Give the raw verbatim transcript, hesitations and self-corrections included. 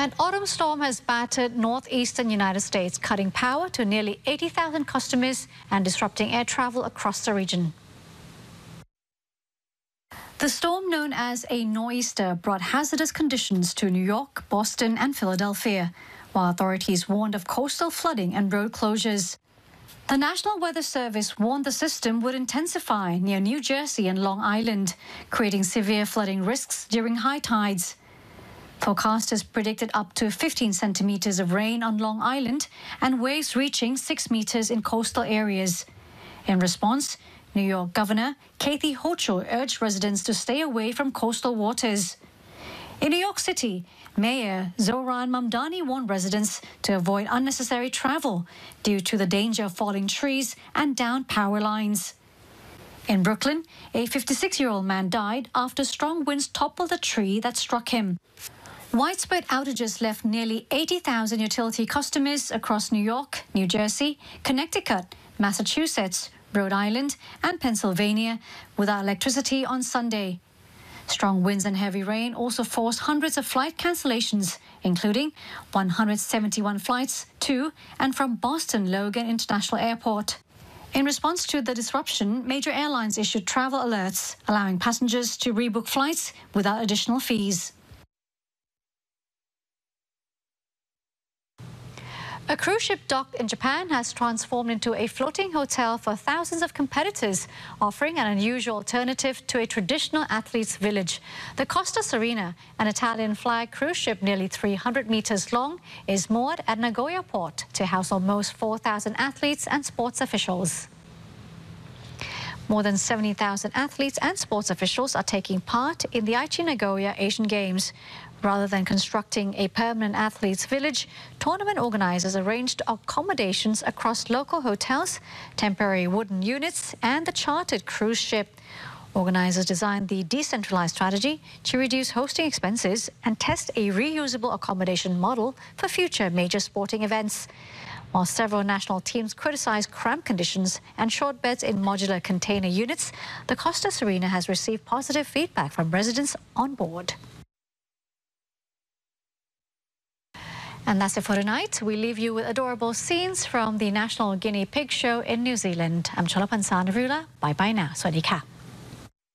An autumn storm has battered northeastern United States, cutting power to nearly eighty thousand customers and disrupting air travel across the region. The storm, known as a nor'easter, brought hazardous conditions to New York, Boston and Philadelphia, while authorities warned of coastal flooding and road closures. The National Weather Service warned the system would intensify near New Jersey and Long Island, creating severe flooding risks during high tides. Forecasters predicted up to fifteen centimeters of rain on Long Island and waves reaching six meters in coastal areas. In response, New York Governor Kathy Hochul urged residents to stay away from coastal waters. In New York City, Mayor Zohran Mamdani warned residents to avoid unnecessary travel due to the danger of falling trees and downed power lines. In Brooklyn, a fifty-six-year-old man died after strong winds toppled a tree that struck him. Widespread outages left nearly eighty thousand utility customers across New York, New Jersey, Connecticut, Massachusetts, Rhode Island and Pennsylvania without electricity on Sunday. Strong winds and heavy rain also forced hundreds of flight cancellations, including one hundred seventy-one flights to and from Boston Logan International Airport. In response to the disruption, major airlines issued travel alerts, allowing passengers to rebook flights without additional fees. A cruise ship docked in Japan has transformed into a floating hotel for thousands of competitors, offering an unusual alternative to a traditional athletes' village. The Costa Serena, an Italian flag cruise ship nearly three hundred meters long, is moored at Nagoya port to house almost four thousand athletes and sports officials. More than seventy thousand athletes and sports officials are taking part in the Aichi Nagoya Asian Games. Rather than constructing a permanent athletes' village, tournament organizers arranged accommodations across local hotels, temporary wooden units, and the chartered cruise ship. Organizers designed the decentralized strategy to reduce hosting expenses and test a reusable accommodation model for future major sporting events. While several national teams criticized cramped conditions and short beds in modular container units, the Costa Serena has received positive feedback from residents on board. And that's it for tonight. We leave you with adorable scenes from the National Guinea Pig Show in New Zealand. I'm Cholapan Sanarula. Bye bye now. Swadee ka.